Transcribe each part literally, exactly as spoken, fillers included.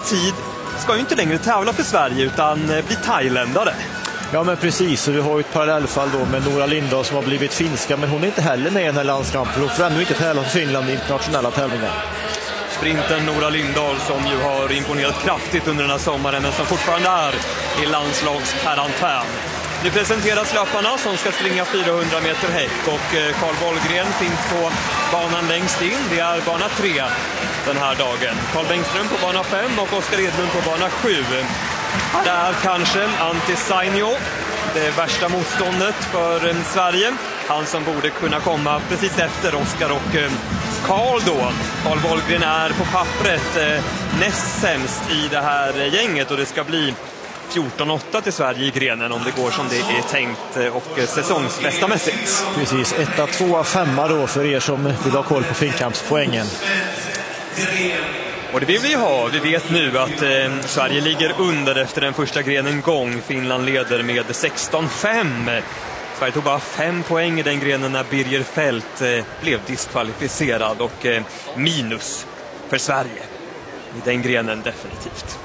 tid ska ju inte längre tävla för Sverige utan bli thailändare. Ja, men precis. Vi har ju ett parallellfall då med Nora Lindahl som har blivit finska, men hon är inte heller med i den här landskampen. Hon får ännu inte tävla för Finland i internationella tävlingar. Sprinten Nora Lindahl som ju har imponerat kraftigt under den här sommaren men som fortfarande är i landslagskarantän. Nu presenteras löparna som ska springa fyrahundra meter häck och Carl Wollgren finns på banan längst in. Det är bana tre den här dagen. Carl Bengström på bana fem och Oskar Edlund på bana sju. Det är kanske Antti Sainio, det värsta motståndet för Sverige. Han som borde kunna komma precis efter Oskar och Carl då. Carl Wollgren är på pappret eh, näst sämst i det här gänget och det ska bli fjorton åtta till Sverige i grenen om det går som det är tänkt och säsongsbästamässigt. Precis, etta, tvåa, femma då för er som vill ha koll på finkampspoängen. Och det vill vi ha. Vi vet nu att eh, Sverige ligger under efter den första grenen gång. Finland leder med sexton fem. Sverige tog bara fem poäng i den grenen när Birger Fält eh, blev diskvalificerad och eh, minus för Sverige i den grenen definitivt.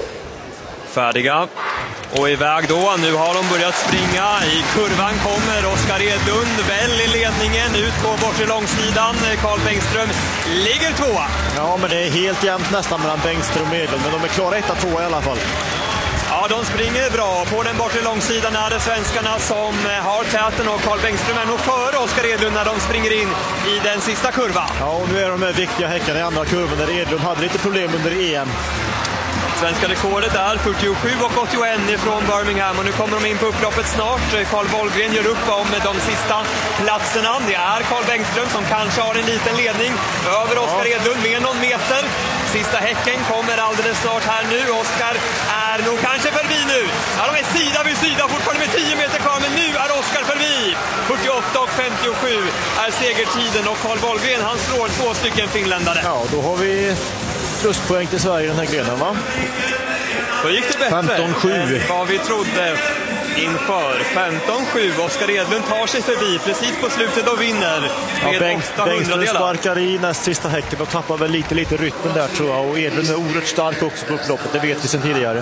Färdiga och iväg då. Nu har de börjat springa. I kurvan kommer Oskar Edlund väl i ledningen ut på bortre långsidan. Carl Bengström ligger tvåa. Ja, men det är helt jämnt nästan mellan Bengström och Edlund, men de är klara etta tvåa i alla fall. Ja, de springer bra. På den bortre långsidan är det svenskarna som har täten och Carl Bengström är nog före Oskar Edlund när de springer in i den sista kurvan. Ja, och nu är de här viktiga häckarna i andra kurvan där Edlund hade lite problem under E M. Svenska rekordet är fyrtiosju och åttioett ifrån Birmingham och nu kommer de in på upploppet snart. Carl Wollgren gör upp om de sista platserna. Det är Carl Bengström som kanske har en liten ledning över Oskar ja. Edlund med någon meter. Sista häcken kommer alldeles snart här nu. Oskar är nog kanske förbi nu. Ja, de är sida vid sida fortfarande med tio meter kvar, men nu är Oskar förbi. fyrtioåtta och femtiosju är segertiden och Carl Wollgren han slår två stycken finländare. Ja, då har vi pluspoäng till Sverige i den här grenen, va? Då gick det bättre femton sju. vad vi trodde inför. femton sju. Oskar Edlund tar sig förbi precis på slutet och vinner ja, med Bengt, åttahundra delar. sparkar i näst sista häcken och tappar väl lite, lite rytmen där tror jag. Och Edlund är oerhört stark också på upploppet, det vet vi sedan tidigare.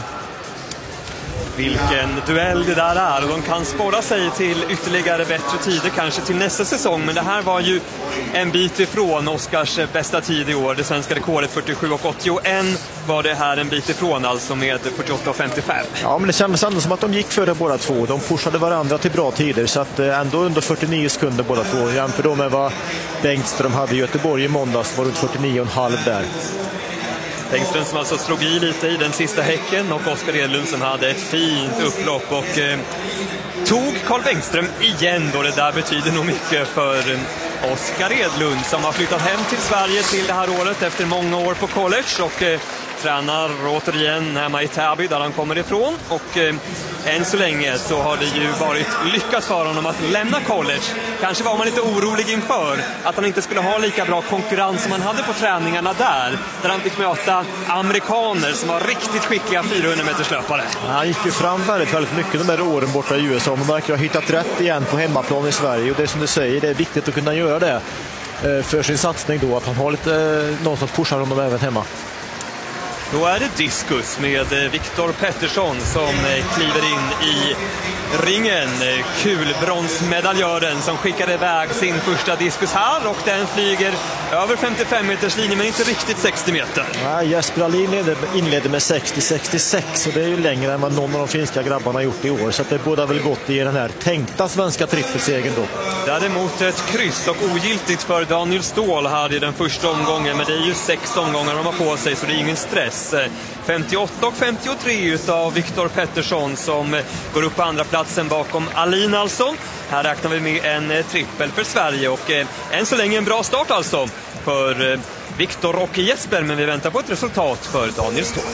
Vilken duell det där är och de kan spåra sig till ytterligare bättre tider kanske till nästa säsong, men det här var ju en bit ifrån Oskars bästa tid i år. Det svenska rekordet fyrtiosju och åttioett var det här en bit ifrån, alltså med fyrtioåtta och femtiofem. Ja, men det kändes ändå som att de gick före båda två. De pushade varandra till bra tider, så att ändå under fyrtionio sekunder båda två. Jämför då med vad Bengström hade i Göteborg i måndags, var runt fyrtionio och en halv där. Bengström som alltså slog i lite i den sista häcken och Oskar Edlund som hade ett fint upplopp och eh, tog Carl Bengström igen då. Det där betyder nog mycket för eh, Oskar Edlund som har flyttat hem till Sverige till det här året efter många år på college och eh, tränar återigen hemma i Täby där han kommer ifrån och eh, än så länge så har det ju varit lyckat för honom att lämna college. Kanske var man lite orolig inför att han inte skulle ha lika bra konkurrens som han hade på träningarna där, där han fick möta amerikaner som var riktigt skickliga fyrahundra meters löpare. Han gick ju fram väldigt, väldigt mycket de där åren borta i U S A. Man verkar ha hittat rätt igen på hemmaplan i Sverige och det är som du säger, det är viktigt att kunna göra det för sin satsning då, att han har lite någon som pushar honom även hemma. Då är det diskus med Viktor Pettersson som kliver in i ringen. Kulbronsmedaljören som skickade iväg sin första diskus här och den flyger över femtiofem meters linje men inte riktigt sextio meter. Ja, Jesper Alin inledde med sextio sextiosex och det är ju längre än vad någon av de finska grabbarna har gjort i år, så att det båda väl gott i den här tänkta svenska trippelsegern då. Däremot ett kryss och ogiltigt för Daniel Ståhl här i den första omgången, men det är ju sex omgångar de har på sig så det är ingen stress. femtioåtta och femtiotre utav Viktor Pettersson som går upp på andra platsen bakom Alin alltså. Här räknar vi med en trippel för Sverige och eh, än så länge en bra start alltså för eh, Viktor och Jesper, men vi väntar på ett resultat för Daniel Ståhl.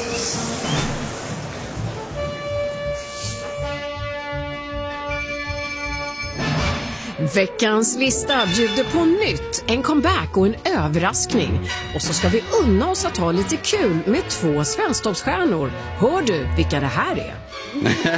Veckans lista bjuder på nytt, en comeback och en överraskning. Och så ska vi unna oss att ha lite kul med två svensktoppsstjärnor. Hör du vilka det här är?